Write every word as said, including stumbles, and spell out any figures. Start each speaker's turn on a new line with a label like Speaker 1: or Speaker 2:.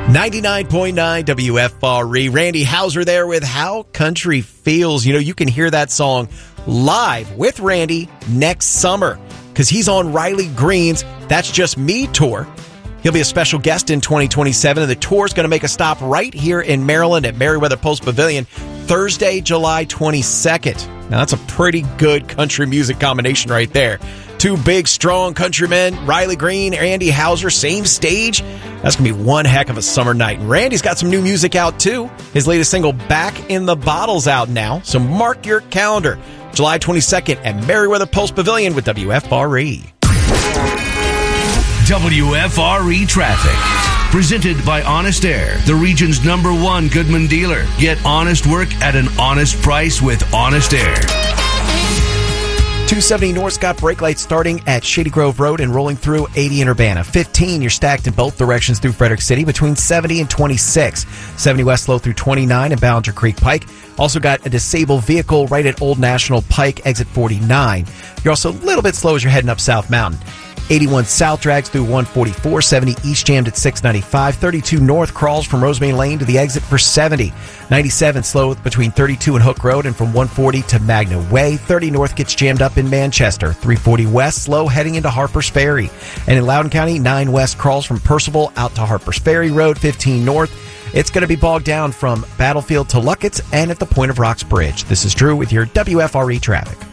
Speaker 1: ninety-nine point nine W F R E. Randy Houser there with How Country Feels. You know, you can hear that song live with Randy next summer because he's on Riley Green's That's Just Me tour. He'll be a special guest in twenty twenty-seven, and the tour is going to make a stop right here in Maryland at Merriweather Post Pavilion Thursday, July twenty-second. Now, that's a pretty good country music combination right there. Two big, strong countrymen, Riley Green, Randy Houser, same stage. That's going to be one heck of a summer night. And Randy's got some new music out, too. His latest single, Back in the Bottle's out now. So mark your calendar. July twenty-second at Merriweather Post Pavilion with W F R E.
Speaker 2: W F R E Traffic. Presented by Honest Air, the region's number one Goodman dealer. Get honest work at an honest price with Honest Air.
Speaker 1: two seventy North Scott brake lights starting at Shady Grove Road and rolling through eighty in Urbana. fifteen, you're stacked in both directions through Frederick City between seventy and twenty-six. seventy West slow through twenty-nine and Ballinger Creek Pike. Also got a disabled vehicle right at Old National Pike, exit forty-nine. You're also a little bit slow as you're heading up South Mountain. eighty-one South drags through one forty-four, seventy East jammed at six ninety-five, thirty-two North crawls from Rosemary Lane to the exit for seventy, ninety-seven slow between thirty-two and Hook Road and from one forty to Magna Way, thirty North gets jammed up in Manchester, three forty West slow heading into Harpers Ferry, and in Loudoun County, nine West crawls from Percival out to Harpers Ferry Road, fifteen North. It's going to be bogged down from Battlefield to Luckett's and at the Point of Rocks Bridge. This is Drew with your W F R E traffic.